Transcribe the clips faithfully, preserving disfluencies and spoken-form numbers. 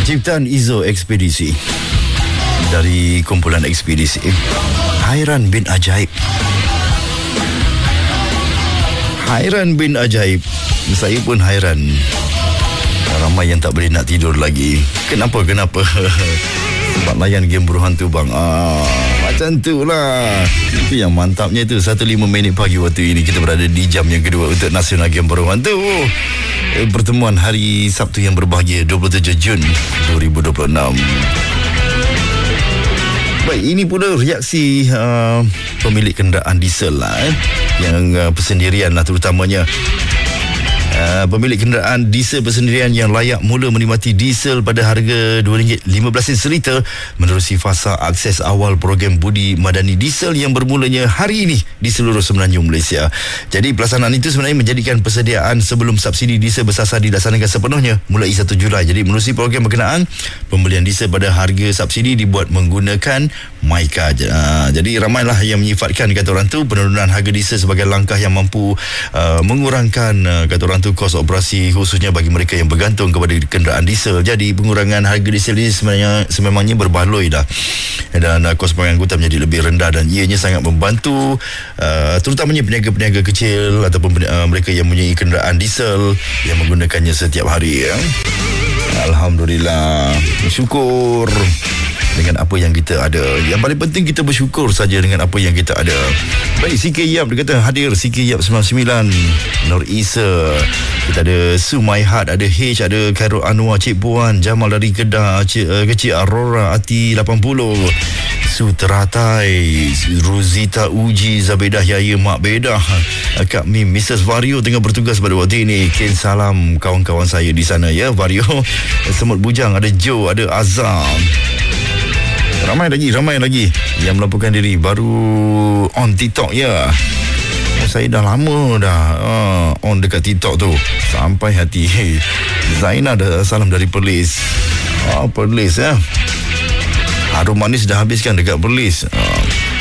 Ciptaan Izo Ekspedisi dari kumpulan Ekspedisi. Hairan bin Ajaib. Hairan bin Ajaib. Saya pun hairan. Ramai yang tak boleh nak tidur lagi. Kenapa? Kenapa? Sebab layan game buruh hantu bang. Ah, macam tu lah. Itu yang mantapnya tu. satu lima minit pagi waktu ini kita berada di jam yang kedua untuk Nasional Game Buruh Hantu. Eh, pertemuan hari Sabtu yang berbahagia dua puluh tujuh Jun dua ribu dua puluh enam. Baik, ini pula reaksi uh, pemilik kenderaan diesel lah eh, yang uh, persendirian lah terutamanya. Uh, pemilik kenderaan diesel persendirian yang layak mula menikmati diesel pada harga dua ringgit lima belas sen seliter menerusi fasa akses awal program budi madani diesel yang bermulanya hari ini di seluruh Semenanjung Malaysia. Jadi pelaksanaan itu sebenarnya menjadikan persediaan sebelum subsidi diesel bersasar dilaksanakan sepenuhnya mulai satu Julai. Jadi menerusi program berkenaan, pembelian diesel pada harga subsidi dibuat menggunakan MyCar. Uh, jadi ramailah yang menyifatkan kata orang tu penurunan harga diesel sebagai langkah yang mampu uh, mengurangkan uh, kata orang tu kos operasi khususnya bagi mereka yang bergantung kepada kenderaan diesel. Jadi pengurangan harga diesel ini sebenarnya sememangnya berbaloi dah, dan uh, kos pengangkutan menjadi lebih rendah dan ianya sangat membantu uh, terutamanya peniaga-peniaga kecil ataupun uh, mereka yang mempunyai kenderaan diesel yang menggunakannya setiap hari ya. Alhamdulillah, bersyukur dengan apa yang kita ada. Yang paling penting kita bersyukur saja dengan apa yang kita ada. Baik, C K Yap dia kata hadir. C K Yap sembilan puluh sembilan, Nur Isa, kita ada Sumaihat, ada H, ada Khairul Anwar, Cik Puan, Jamal dari Kedah, Cik, uh, Kecil Aurora, Ati lapan puluh, Suteratai, Ruzita Uji, Zabedah Yaya, Mak Bedah, Kak Mim, Missus Vario tengah bertugas pada waktu ini. Ken salam kawan-kawan saya di sana ya, Vario. Semut Bujang, ada Joe, ada Azam. Ramai lagi, ramai lagi yang melaporkan diri baru on TikTok ya. Oh, saya dah lama dah uh, on dekat TikTok tu sampai hati. Hey, Zaina dah salam dari Perlis. Oh, Perlis ya. Harum manis dah habiskan dekat Perlis. Uh.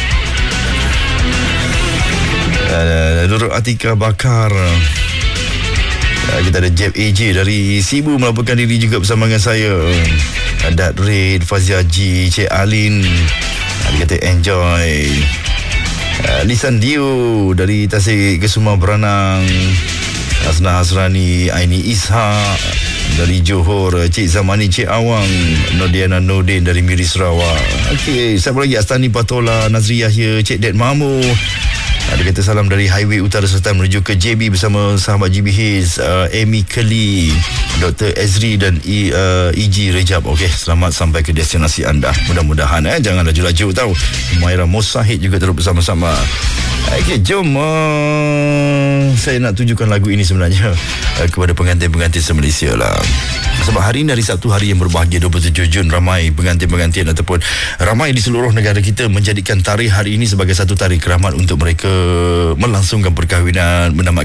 Uh, Nurul Atika Bakar. Uh, kita ada Jeb A J dari Sibu melaporkan diri juga bersama dengan saya. Dat Red, Fazia G, Cik Alin, dia kata enjoy. uh, Lisan Dio dari Tasik Kesuma Beranang, Asna Hasrani, Aini Ishak dari Johor, Cik Zamani, Cik Awang, Nodiana Nordin dari Miri Sarawak. Okey, siapa lagi? Astani Patola, Nazri Yahya, Cik Ded Mamu. Dia kata salam dari Highway Utara Selatan menuju ke J B bersama sahabat G B H, uh, Amy Kelly, Doktor Ezri dan E, uh, E G Rejab. Okey, selamat sampai ke destinasi anda. Mudah-mudahan eh jangan laju-laju tahu. Humaira Mosahid juga terus bersama-sama. Okey, jom uh, saya nak tunjukkan lagu ini sebenarnya uh, kepada pengantin-pengantin se-Malaysia lah. Sebab hari ini hari Sabtu, hari yang berbahagia dua puluh tujuh Jun, ramai pengantin-pengantin ataupun ramai di seluruh negara kita menjadikan tarikh hari ini sebagai satu tarikh keramat untuk mereka melangsungkan perkahwinan, menamatkan